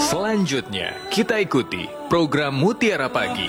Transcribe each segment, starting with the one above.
Selanjutnya, kita ikuti program Mutiara Pagi.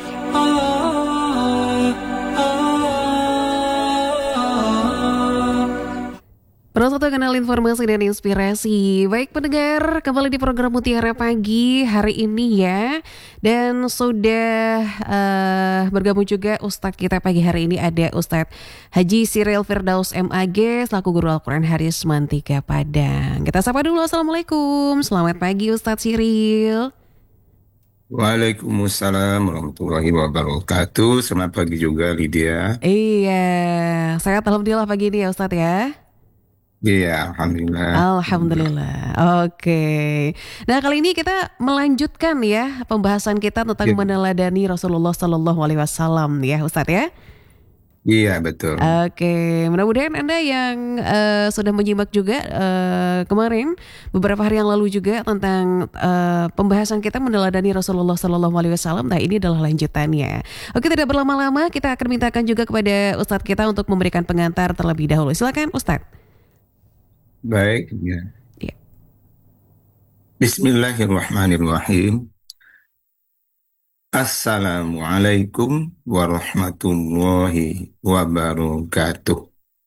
Perlu satu kanal informasi dan inspirasi. Baik pendengar, kembali di program Mutiara Pagi hari ini ya. Dan sudah bergabung juga Ustadz kita pagi hari ini, ada Ustadz Haji Siril Firdaus MAG selaku Guru Al-Quran Haris Mantika Padang. Kita sapa dulu, Assalamualaikum. Selamat pagi Ustadz Siril. Waalaikumsalam warahmatullahi wabarakatuh. Selamat pagi juga Lydia. Iya, sehat alhamdulillah pagi ini ya Ustadz ya. Iya, alhamdulillah. Alhamdulillah. Oke. Nah, kali ini kita melanjutkan ya pembahasan kita tentang Iya, meneladani Rasulullah Sallallahu Alaihi Wasallam ya, Ustadz ya. iya, betul. Oke, mudah-mudahan Anda yang sudah menyimak juga kemarin beberapa hari yang lalu juga tentang pembahasan kita meneladani Rasulullah Sallallahu Alaihi Wasallam. Nah, ini adalah lanjutannya. Oke, tidak berlama-lama kita akan mintakan juga kepada Ustadz kita untuk memberikan pengantar terlebih dahulu. Silakan, Ustadz. Baik, ya. Ya. Bismillahirrahmanirrahim. Assalamualaikum warahmatullahi wabarakatuh.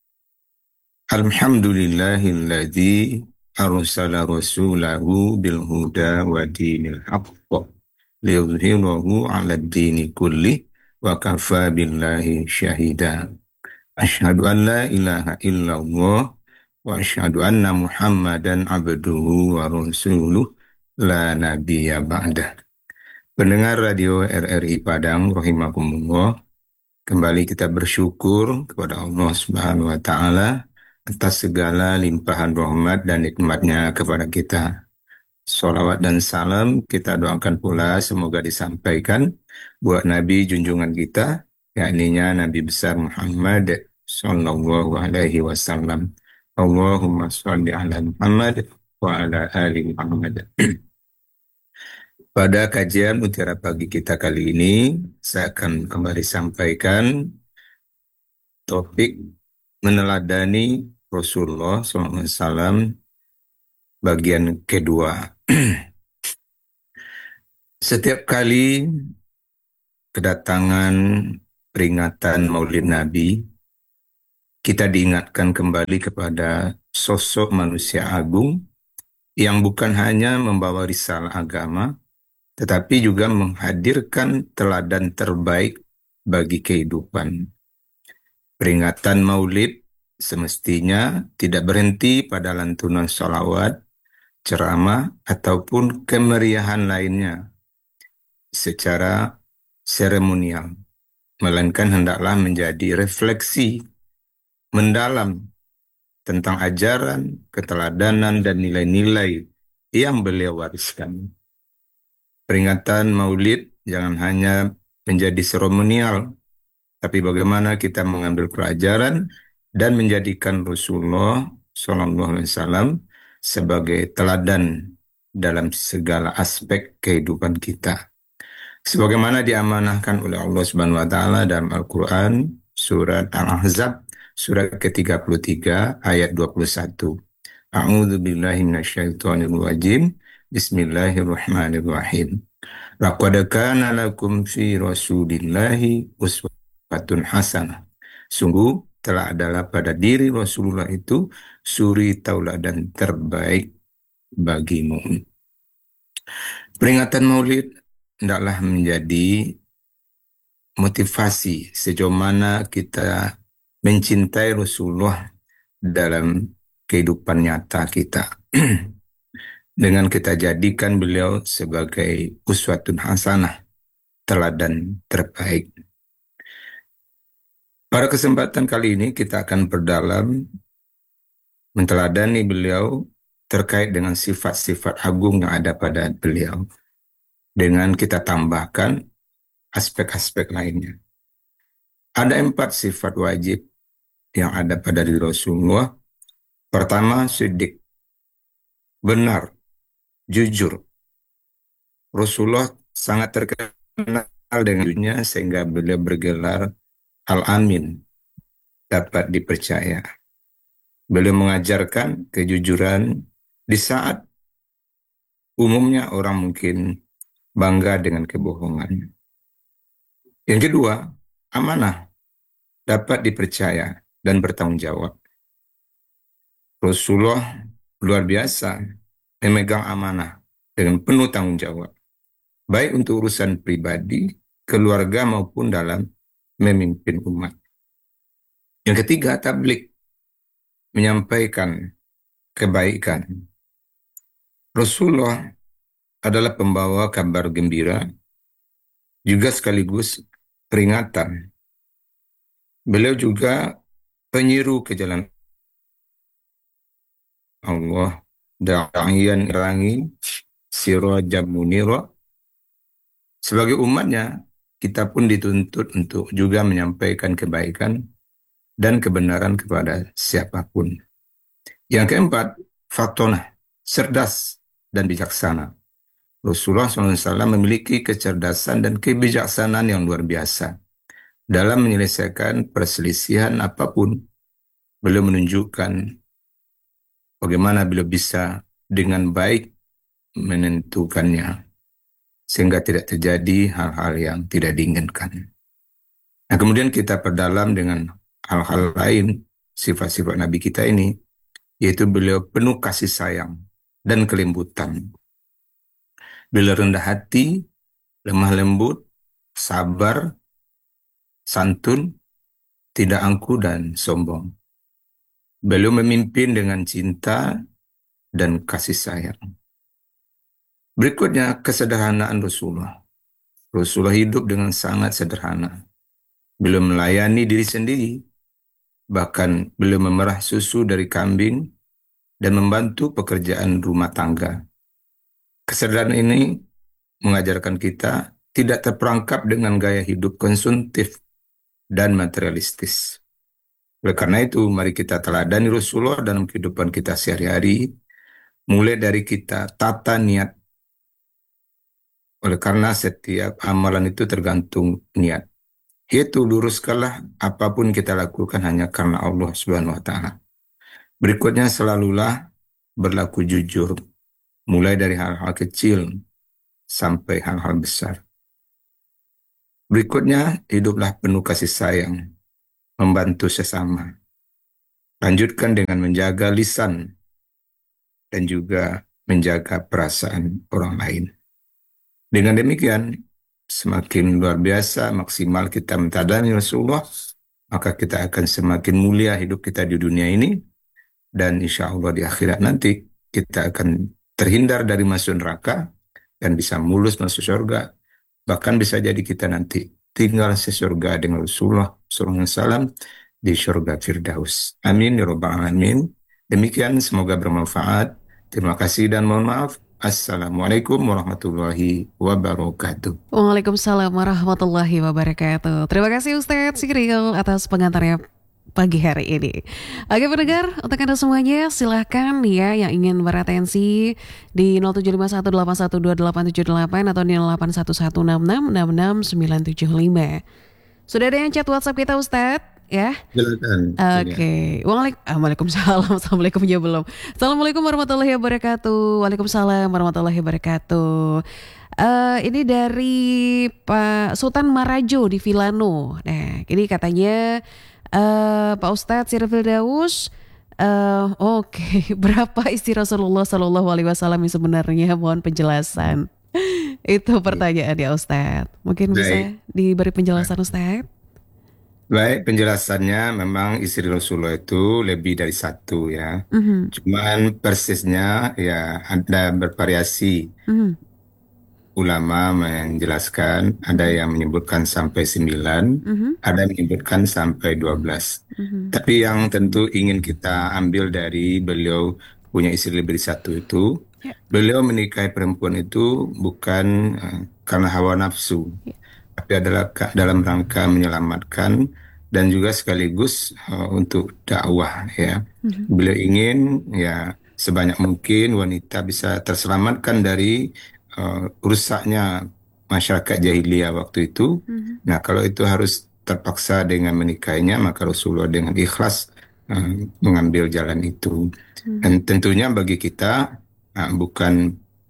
Alhamdulillahilladzi arsala rasulahu bil huda wa dinil haqq liyudhhirahu 'alad dini kulli wa kafa billahi syahida. Asyhadu an la ilaha illallah wa asyhadu anna Muhammadan abduhu wa rasuluh la nabiyya ba'dah. Pendengar radio RRI Padang rahimakumullah, kembali kita bersyukur kepada Allah Subhanahu wa taala atas segala limpahan rahmat dan nikmatnya kepada kita. Salawat dan salam kita doakan pula semoga disampaikan buat Nabi junjungan kita, yakninya Nabi besar Muhammad sallallahu alaihi wasallam. Allahumma sholli ala Muhammad wa ala ali Muhammad. Pada kajian Mutiara Pagi kita kali ini, saya akan kembali sampaikan topik meneladani Rasulullah SAW bagian kedua. Setiap kali kedatangan peringatan Maulid Nabi, kita diingatkan kembali kepada sosok manusia agung yang bukan hanya membawa risalah agama, tetapi juga menghadirkan teladan terbaik bagi kehidupan. Peringatan Maulid semestinya tidak berhenti pada lantunan sholawat, ceramah, ataupun kemeriahan lainnya secara seremonial, melainkan hendaklah menjadi refleksi mendalam tentang ajaran, keteladanan, dan nilai-nilai yang beliau wariskan. Peringatan Maulid jangan hanya menjadi seremonial, tapi bagaimana kita mengambil pelajaran dan menjadikan Rasulullah SAW sebagai teladan dalam segala aspek kehidupan kita. Sebagaimana diamanahkan oleh Allah Subhanahu wa taala dalam Al-Qur'an surat Al-Ahzab surat ke-33 ayat 21. A'udzu billahi minasyaitonir rajim. Bismillahirrahmanirrahim. Laqad kana lakum fi Rasulillahi uswatun hasanah. Sungguh telah adalah pada diri Rasulullah itu suri tauladan terbaik bagimu. Peringatan Maulid hendaklah menjadi motivasi sejauh mana kita mencintai Rasulullah dalam kehidupan nyata kita. Dengan kita jadikan beliau sebagai uswatun hasanah, teladan terbaik. Pada kesempatan kali ini kita akan berdalam menteladani beliau terkait dengan sifat-sifat agung yang ada pada beliau. Dengan kita tambahkan aspek-aspek lainnya. Ada 4 sifat wajib yang ada pada diri Rasulullah. Pertama, siddiq, benar, jujur. Rasulullah sangat terkenal dengan jujurnya sehingga beliau bergelar Al-Amin, dapat dipercaya. Beliau mengajarkan kejujuran di saat umumnya orang mungkin bangga dengan kebohongan. Yang kedua, amanah dapat dipercaya dan bertanggung jawab. Rasulullah luar biasa memegang amanah dengan penuh tanggung jawab, baik untuk urusan pribadi, keluarga maupun dalam memimpin umat. Yang ketiga, tabligh, menyampaikan kebaikan. Rasulullah adalah pembawa kabar gembira, juga sekaligus peringatan. Beliau juga penyeru ke jalan Allah, da'iyan rangi sirajan munira. Sebagai umatnya, kita pun dituntut untuk juga menyampaikan kebaikan dan kebenaran kepada siapapun. Yang keempat, fatonah, cerdas dan bijaksana. Rasulullah SAW memiliki kecerdasan dan kebijaksanaan yang luar biasa dalam menyelesaikan perselisihan apapun. Beliau menunjukkan bagaimana beliau bisa dengan baik menentukannya sehingga tidak terjadi hal-hal yang tidak diinginkan. Nah, kemudian kita perdalam dengan hal-hal lain, sifat-sifat Nabi kita ini, yaitu beliau penuh kasih sayang dan kelembutan. Beliau rendah hati, lemah lembut, sabar, santun, tidak angkuh dan sombong. Beliau memimpin dengan cinta dan kasih sayang. Berikutnya, kesederhanaan Rasulullah. Rasulullah hidup dengan sangat sederhana. Beliau melayani diri sendiri, bahkan beliau memerah susu dari kambing dan membantu pekerjaan rumah tangga. Kesadaran ini mengajarkan kita tidak terperangkap dengan gaya hidup konsumtif dan materialistis. Oleh karena itu, mari kita teladani Rasulullah dalam kehidupan kita sehari-hari, mulai dari kita tata niat. Oleh karena setiap amalan itu tergantung niat. Yaitu luruskanlah apapun kita lakukan hanya karena Allah Subhanahu wa taala. Berikutnya, selalulah berlaku jujur, mulai dari hal-hal kecil sampai hal-hal besar. Berikutnya, hiduplah penuh kasih sayang, membantu sesama. Lanjutkan dengan menjaga lisan dan juga menjaga perasaan orang lain. Dengan demikian, semakin luar biasa maksimal kita mentadani Rasulullah, maka kita akan semakin mulia hidup kita di dunia ini, dan insya Allah di akhirat nanti kita akan terhindar dari masuk neraka dan bisa mulus masuk surga. Bahkan bisa jadi kita nanti tinggal sesurga dengan Rasulullah SAW di surga Firdaus. Amin ya rabbal alamin. Demikian, semoga bermanfaat. Terima kasih dan mohon maaf. Assalamualaikum warahmatullahi wabarakatuh. Waalaikumsalam warahmatullahi wabarakatuh. Terima kasih Ustadz Sikril atas pengantarnya pagi hari ini. Oke pendengar, untuk Anda semuanya silahkan ya yang ingin beratensi di 0751812878 atau di 081166666975. Sudah ada yang chat WhatsApp kita Ustadz? Ya. Silakan. Oke. Waalaikumsalam. Assalamualaikum ya belum. Assalamualaikum warahmatullahi wabarakatuh. Waalaikumsalam warahmatullahi wabarakatuh. Ini dari Pak Sultan Marajo di Vilano. Nah, ini katanya Pak Ustadz Sirfil Daus. Oke. Berapa istri Rasulullah Shallallahu Alaihi Wasallam yang sebenarnya? Mohon penjelasan. Itu pertanyaan ya Ustadz. Mungkin bisa diberi penjelasan Ustadz. Baik, penjelasannya memang istri Rasulullah itu lebih dari satu ya. Cuman persisnya ya ada bervariasi. Ulama menjelaskan, ada yang menyebutkan sampai 9, ada yang menyebutkan sampai 12. Tapi yang tentu ingin kita ambil dari beliau punya istri lebih dari satu itu, beliau menikahi perempuan itu bukan karena hawa nafsu. Tapi adalah dalam rangka menyelamatkan dan juga sekaligus untuk dakwah ya. Beliau ingin ya sebanyak mungkin wanita bisa terselamatkan dari rusaknya masyarakat jahiliyah waktu itu. Nah, kalau itu harus terpaksa dengan menikahinya, maka Rasulullah dengan ikhlas mengambil jalan itu. Dan tentunya bagi kita bukan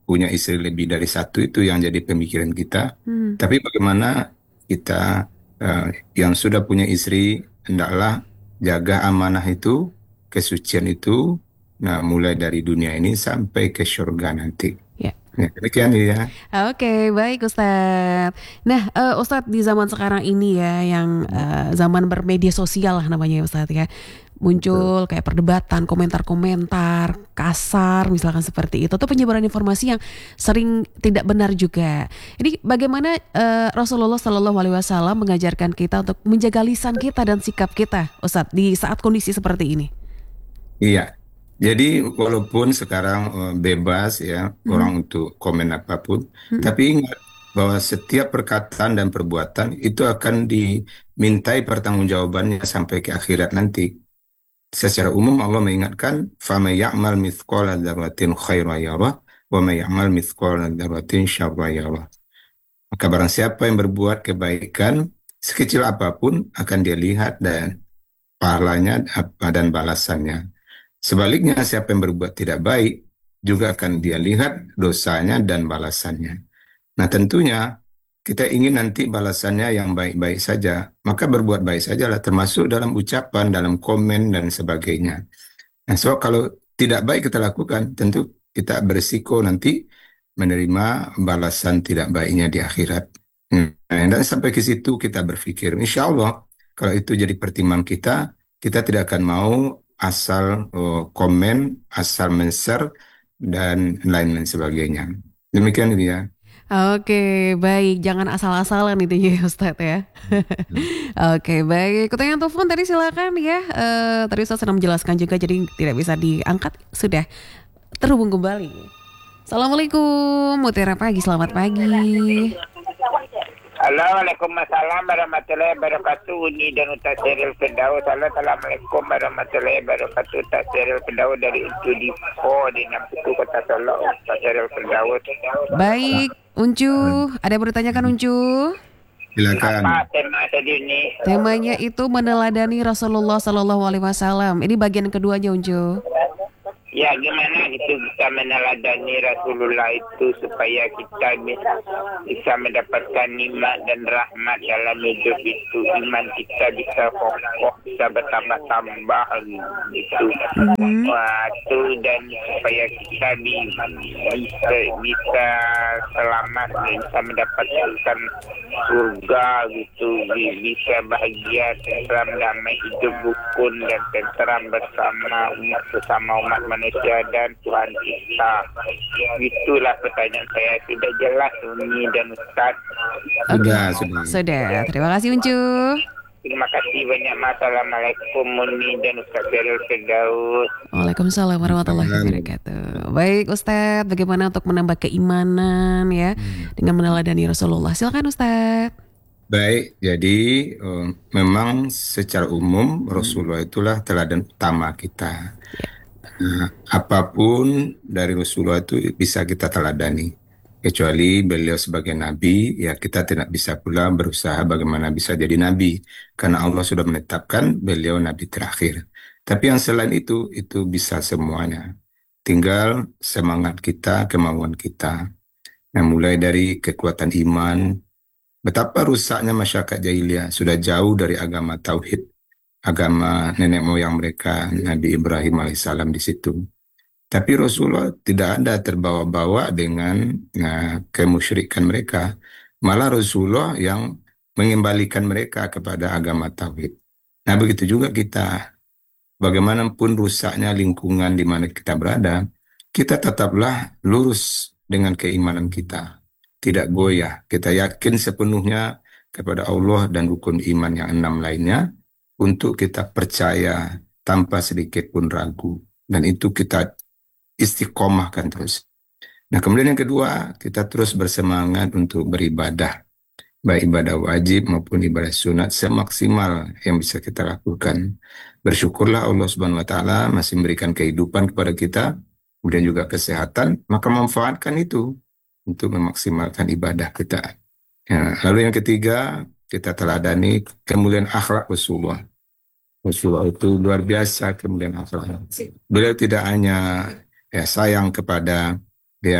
punya istri lebih dari satu itu yang jadi pemikiran kita. Hmm. Tapi bagaimana kita yang sudah punya istri hendaklah jaga amanah itu, kesucian itu, nah mulai dari dunia ini sampai ke surga nanti. Ya. Ya, demikian ya. Oke, baik Ustadz. Nah, Ustadz di zaman sekarang ini ya, yang zaman bermedia sosial lah namanya ya Ustadz ya, muncul kayak perdebatan, komentar-komentar kasar, misalkan seperti itu, atau penyebaran informasi yang sering tidak benar juga. Ini bagaimana Rasulullah Shallallahu Alaihi Wasallam mengajarkan kita untuk menjaga lisan kita dan sikap kita, Ustadz, di saat kondisi seperti ini? Iya. Jadi walaupun sekarang bebas ya Mhm. orang untuk komen apapun, Mhm. tapi ingat bahwa setiap perkataan dan perbuatan itu akan dimintai pertanggungjawabannya sampai ke akhirat nanti. Secara umum Allah mengingatkan, "Faman ya'mal mithqala dzarratin khairan yarah, wa may ya'mal mithqala dzarratin syarran yarah." Maka barang siapa yang berbuat kebaikan sekecil apapun akan dia lihat dan pahalanya dan balasannya. Sebaliknya, siapa yang berbuat tidak baik juga akan dia lihat dosanya dan balasannya. Nah, tentunya kita ingin nanti balasannya yang baik-baik saja, maka berbuat baik sajalah, termasuk dalam ucapan, dalam komen, dan sebagainya. Nah, so kalau tidak baik kita lakukan, tentu kita berisiko nanti menerima balasan tidak baiknya di akhirat. Nah, dan sampai ke situ kita berpikir, insya Allah, kalau itu jadi pertimbangan kita, kita tidak akan mau asal komen, asal men-share, dan lain-lain sebagainya. Demikian dia. Oke, baik. Jangan asal-asalan itu ya Ustadz ya. Oke, baik. Pertanyaan telepon tadi silakan ya. Tadi Ustadz sedang menjelaskan juga, jadi tidak bisa diangkat. Sudah terhubung kembali. Assalamualaikum, Mutiara Pagi. Selamat pagi. Halo, Waalaikumsalam warahmatullahi wabarakatuh. Uni dan Ustaz Syahril Firdaus. Assalamualaikum warahmatullahi wabarakatuh. Ustaz Syahril Firdaus dari Utudipo di Namputu Kota Solo. Ustaz Syahril Firdaus. Baik, Uncu. Ada yang bertanyakan Uncu? Silakan. Apa tema tadi ini? Temanya itu meneladani Rasulullah Sallallahu Alaihi Wasallam. Ini bagian keduanya Uncu. Ya, gimana gitu kita meneladani Rasulullah itu supaya kita bisa mendapatkan nikmat dan rahmat dalam hidup itu. Iman kita bisa kokoh, bisa bertambah-tambah gitu. Waktu dan supaya kita bisa selamat, bisa mendapatkan surga gitu, bisa bahagia, tentram, damai, hidup rukun dan tentram bersama umat manusia dan Tuhan kita. Itulah pertanyaan saya. Sudah jelas Uni dan Ustaz? Sudah. Sudah. Terima kasih Uncu. Terima kasih banyak. Assalamualaikum Uni dan Ustaz Syahril Firdaus. Waalaikumsalam warahmatullahi wabarakatuh. Baik Ustadz, bagaimana untuk menambah keimanan ya dengan meneladani Rasulullah? Silakan Ustadz. Baik, jadi memang secara umum Rasulullah itulah teladan utama kita. Apapun dari Rasulullah itu bisa kita teladani. Kecuali beliau sebagai nabi, ya kita tidak bisa pula berusaha bagaimana bisa jadi nabi. Karena Allah sudah menetapkan beliau nabi terakhir. Tapi yang selain itu bisa semuanya. Tinggal semangat kita, kemauan kita. Nah, mulai dari kekuatan iman, betapa rusaknya masyarakat jahiliyah, sudah jauh dari agama tauhid, agama nenek moyang mereka, Nabi Ibrahim alaihissalam di situ. Tapi Rasulullah tidak ada terbawa-bawa dengan kemusyrikan mereka. Malah Rasulullah yang mengembalikan mereka kepada agama tauhid. Nah, begitu juga kita. Bagaimanapun rusaknya lingkungan di mana kita berada, kita tetaplah lurus dengan keimanan kita. Tidak goyah. Kita yakin sepenuhnya kepada Allah dan rukun iman yang 6 lainnya untuk kita percaya tanpa sedikit pun ragu. Dan itu kita istiqomahkan terus. Nah, kemudian yang kedua, kita terus bersemangat untuk beribadah. Baik ibadah wajib maupun ibadah sunat semaksimal yang bisa kita lakukan. Bersyukurlah Allah Subhanahu wa taala masih memberikan kehidupan kepada kita, kemudian juga kesehatan, maka manfaatkan itu untuk memaksimalkan ibadah kita. Ya, lalu yang ketiga, kita teladani kemuliaan akhlak Rasulullah. Rasulullah itu luar biasa kemuliaan akhlak. Beliau tidak hanya sayang kepada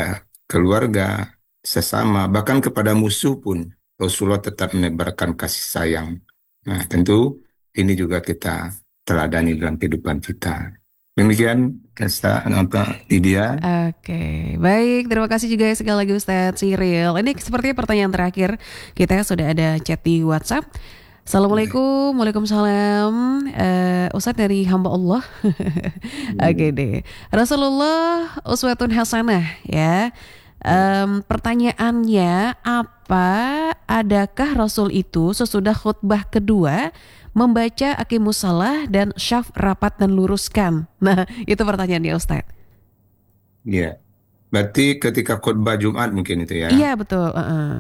keluarga, sesama, bahkan kepada musuh pun Rasulullah tetap menebarkan kasih sayang. Nah, tentu ini juga kita teladani dalam kehidupan kita. Demikian, Lydia. Oke, baik. Terima kasih juga sekali lagi Ustadz Cyril. Ini sepertinya pertanyaan terakhir. Kita sudah ada chat di WhatsApp. Assalamualaikum, waalaikumsalam. Ustadz dari hamba Allah. Oke deh. Rasulullah uswatun hasanah ya. Pertanyaannya, adakah Rasul itu sesudah khutbah kedua membaca aqimus shalah dan syaf rapat dan luruskan? Nah, itu pertanyaannya Ustaz. Iya. Berarti ketika khutbah Jumat mungkin itu ya? Iya, betul.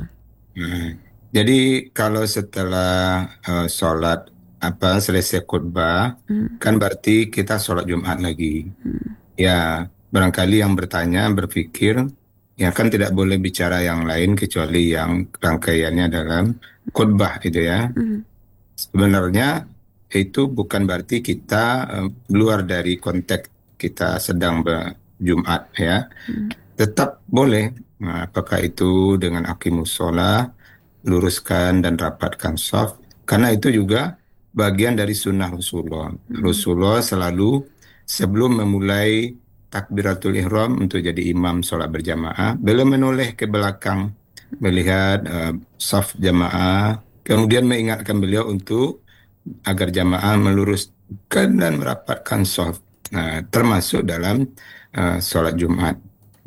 Jadi kalau setelah sholat selesai khutbah, kan berarti kita sholat Jumat lagi. Ya, barangkali yang berpikir, ya kan tidak boleh bicara yang lain kecuali yang rangkaiannya dalam khutbah itu ya. Sebenarnya itu bukan berarti kita keluar dari konteks kita sedang berjumat ya. Tetap boleh. Nah, apakah itu dengan aqimus shalah, luruskan dan rapatkan shaf, karena itu juga bagian dari sunnah Rasulullah. Rasulullah selalu sebelum memulai takbiratul ihram untuk jadi imam sholat berjamaah, beliau menoleh ke belakang melihat shaf jamaah, kemudian mengingatkan beliau untuk agar jamaah meluruskan dan merapatkan shaf. Nah, termasuk dalam sholat Jumat.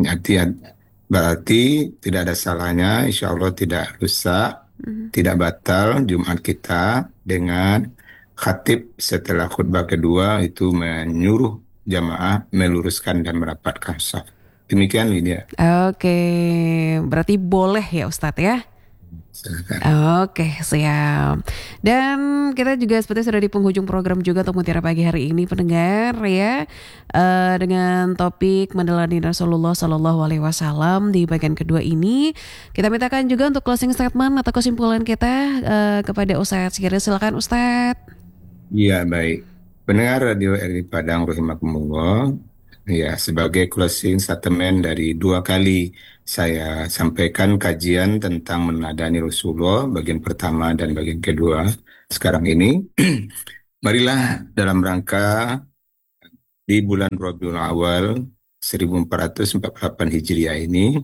Berarti tidak ada salahnya, insya Allah tidak rusak, tidak batal Jumat kita dengan khatib setelah khutbah kedua itu menyuruh jamaah meluruskan dan merapatkan shaf. Demikian Lydia. Oke, berarti boleh ya Ustadz ya? Silakan. Oke, siap. Dan kita juga seperti sudah di penghujung program juga untuk Mutiara Pagi hari ini pendengar ya, dengan topik meneladani Rasulullah Shallallahu Alaihi Wasallam di bagian kedua ini. Kita mintakan juga untuk closing statement atau kesimpulan kita kepada Ustadz Cyril. Silakan Ustadz. Iya, baik. Pendengar Radio RRI Padang rahimakumullah. Ya, sebagai closing statement dari 2 kali saya sampaikan kajian tentang meneladani Rasulullah bagian pertama dan bagian kedua sekarang ini. Marilah dalam rangka di bulan Rabiul Awal 1448 Hijriah ini,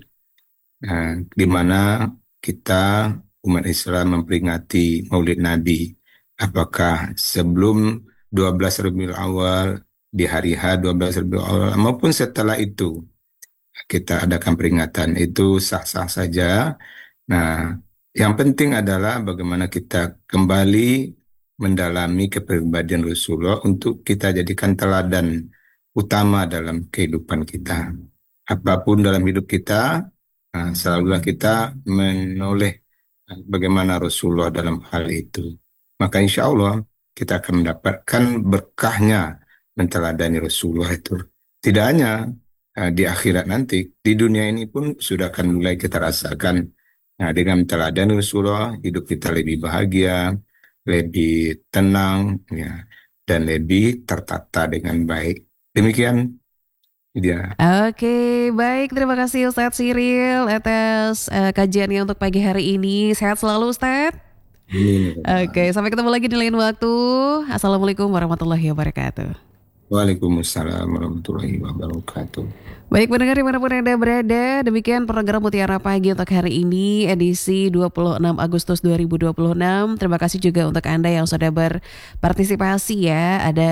di mana kita umat Islam memperingati Maulid Nabi. Apakah sebelum 12 Rabiul Awal, di hari H 12 Rabiul Awal, maupun setelah itu kita adakan peringatan, itu sah-sah saja. Nah, yang penting adalah bagaimana kita kembali mendalami kepribadian Rasulullah untuk kita jadikan teladan utama dalam kehidupan kita. Apapun dalam hidup kita, selalulah kita menoleh bagaimana Rasulullah dalam hal itu. Maka insya Allah kita akan mendapatkan berkahnya menteladani Rasulullah itu. Tidak hanya di akhirat nanti, di dunia ini pun sudah akan mulai kita rasakan. Nah, dengan menteladani Rasulullah, hidup kita lebih bahagia, lebih tenang, ya, dan lebih tertata dengan baik. Demikian, dia. Oke, baik. Terima kasih Ustadz Cyril atas kajiannya untuk pagi hari ini. Sehat selalu Ustadz. Oke, sampai ketemu lagi di lain waktu. Assalamualaikum warahmatullahi wabarakatuh. Waalaikumsalam warahmatullahi wabarakatuh. Baik pendengar dimanapun Anda berada, demikian program Mutiara Pagi untuk hari ini edisi 26 Agustus 2026. Terima kasih juga untuk Anda yang sudah berpartisipasi ya. Ada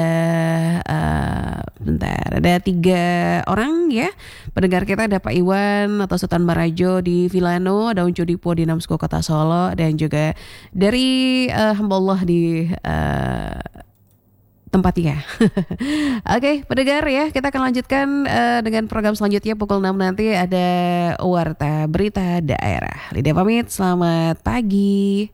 3 orang ya pendengar kita. Ada Pak Iwan atau Sultan Barajo di Vilano, ada Uncu Dipo di Namsko Kota Solo, dan juga dari hamba Allah di tempatnya. Oke, pendengar ya, kita akan lanjutkan dengan program selanjutnya pukul 6 nanti ada Warta Berita Daerah. Lydia pamit, selamat pagi.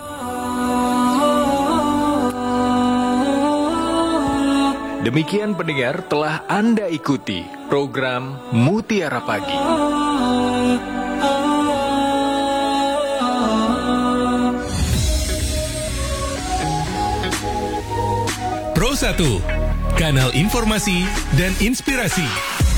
Demikian pendengar, telah Anda ikuti program Mutiara Pagi. Pro 1, kanal informasi dan inspirasi.